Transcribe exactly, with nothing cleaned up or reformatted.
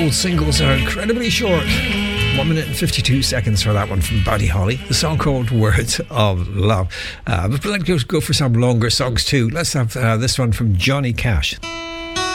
old singles are incredibly short. One minute and fifty-two seconds for that one from Buddy Holly. The song called Words of Love. Uh, but we'd like to go for some longer songs too. Let's have uh, this one from Johnny Cash.